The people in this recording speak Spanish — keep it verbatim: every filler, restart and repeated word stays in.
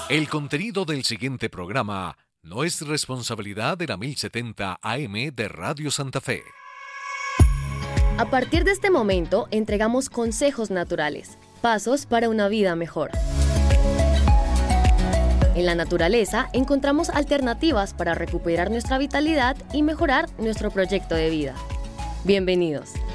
El contenido del siguiente programa no es responsabilidad de la mil setenta A M de Radio Santa Fe. A partir de este momento, entregamos consejos naturales, pasos para una vida mejor. En la naturaleza encontramos alternativas para recuperar nuestra vitalidad y mejorar nuestro proyecto de vida. Bienvenidos.